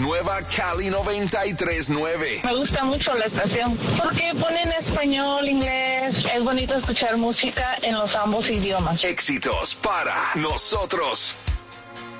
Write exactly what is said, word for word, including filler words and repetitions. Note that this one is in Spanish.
nueva Cali noventa y tres punto nueve. Me gusta mucho la estación porque ponen español, inglés. Es bonito escuchar música en los ambos idiomas. Éxitos para nosotros.